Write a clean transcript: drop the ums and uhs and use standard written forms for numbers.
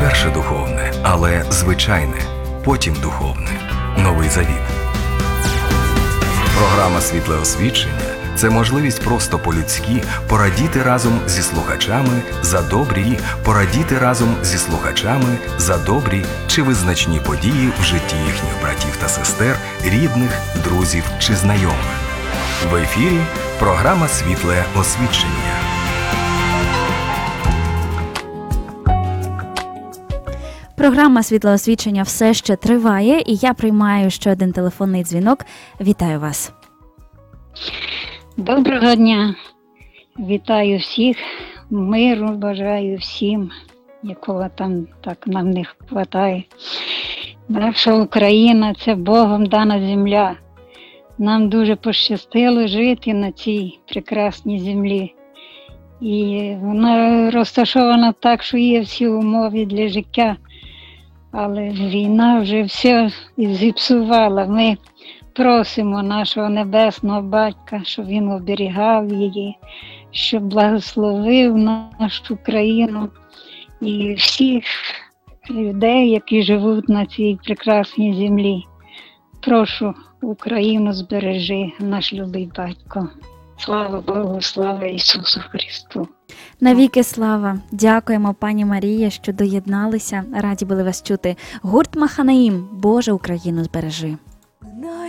Перше духовне, але звичайне, потім духовне. Новий Завіт. Програма «Світле освічення» – це можливість просто по-людськи порадіти разом зі слухачами за добрі, порадіти разом зі слухачами за добрі чи визначні події в житті їхніх братів та сестер, рідних, друзів чи знайомих. В ефірі програма «Світле освічення». Програма «Світле освічення» все ще триває, і я приймаю ще один телефонний дзвінок. Вітаю вас. Доброго дня. Вітаю всіх. Миру бажаю всім, якого там так нам не вистачає. Наша Україна – це Богом дана земля. Нам дуже пощастило жити на цій прекрасній землі. І вона розташована так, що є всі умови для життя. Але війна вже все зіпсувала. Ми просимо нашого Небесного Батька, щоб Він оберігав її, щоб благословив нашу країну і всіх людей, які живуть на цій прекрасній землі. Прошу, Україну збережи, наш любий Батько. Слава Богу, слава Ісусу Христу. Навіки слава. Дякуємо, пані Марія, що доєдналися. Раді були вас чути. Гурт Маханаїм. Боже, Україну збережи.